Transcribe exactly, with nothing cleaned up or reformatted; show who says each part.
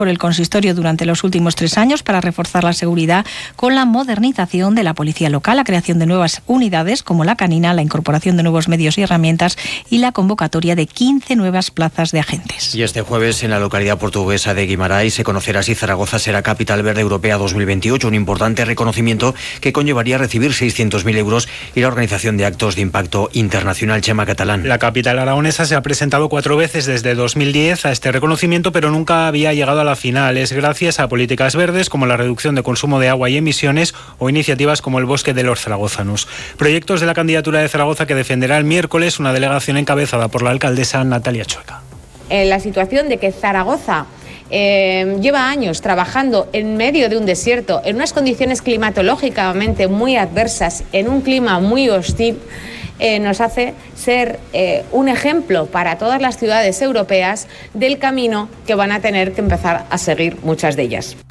Speaker 1: por el consistorio durante los últimos tres años para reforzar la seguridad con la modernización de la policía local, la creación de nuevas unidades como la canina, la incorporación de nuevos medios y herramientas y la convocatoria de quince nuevas plazas de agentes.
Speaker 2: Y este jueves en la localidad portuguesa de Guimarães se conocerá si Zaragoza será Capital Verde Europea dos mil veintiocho, un importante reconocimiento que conllevaría recibir seiscientos mil euros y la organización de actos de impacto internacional. Chema Catalán.
Speaker 3: La capital aragonesa se ha presentado cuatro veces desde dos mil diez a este reconocimiento, pero nunca había llegado a la final. Es gracias a políticas verdes como la reducción de consumo de agua y emisiones o iniciativas como el Bosque de los Zaragozanos. Proyectos de la candidatura de Zaragoza que defenderá el miércoles una delegación encabezada por la alcaldesa Natalia Chueca.
Speaker 4: En la situación de que Zaragoza eh, lleva años trabajando en medio de un desierto, en unas condiciones climatológicamente muy adversas, en un clima muy hostil, Eh, nos hace ser eh, un ejemplo para todas las ciudades europeas del camino que van a tener que empezar a seguir muchas de ellas.